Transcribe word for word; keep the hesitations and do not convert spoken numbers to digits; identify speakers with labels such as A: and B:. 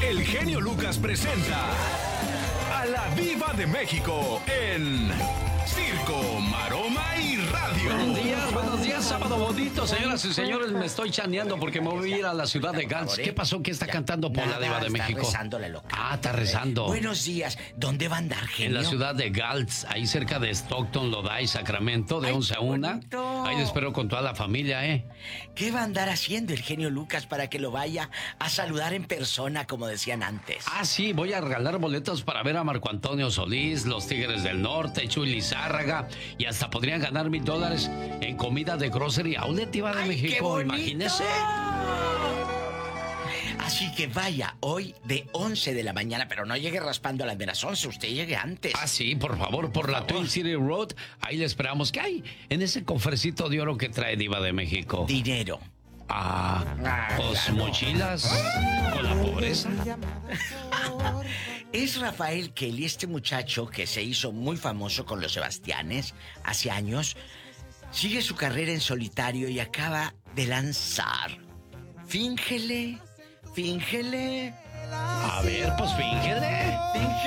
A: el genio Lucas presenta a la Diva de México en Circo, Maroma y Radio.
B: Buenos días, buenos días, sábado bonito, señoras y señores. Me estoy chaneando porque me voy a ir a la ciudad de Gals. ¿Qué pasó? ¿Qué está ya, cantando por la Diva de México?
C: Está rezando la loca.
B: Ah, está rezando.
C: Buenos días. ¿Dónde va a andar, genio?
B: En la ciudad de Gals, ahí cerca de Stockton, Lodi, Sacramento, de Ay, once a una. Bonito. Ahí le espero con toda la familia, ¿eh?
C: ¿Qué va a andar haciendo el genio Lucas para que lo vaya a saludar en persona, como decían antes?
B: Ah, sí, voy a regalar boletos para ver a Marco Antonio Solís, los Tigres del Norte, Chuy Lizárraga, y hasta podrían ganar mil dólares en comida de Grocery Outlet, Diva de
C: Ay,
B: México, imagínese.
C: Así que vaya hoy de once de la mañana, pero no llegue raspando a las de las once, usted llegue antes.
B: Ah, sí, por favor, por, por la favor. Twin City Road, ahí le esperamos. ¿Qué hay en ese cofrecito de oro que trae Diva de México?
C: Dinero.
B: Ah, ah pues claro. Mochilas con la pobreza.
C: Es Rafael Kelly, este muchacho que se hizo muy famoso con los Sebastianes hace años. Sigue su carrera en solitario y acaba de lanzar Fíngele, fíngele.
B: A ver, pues fíngele.
C: Fíngele.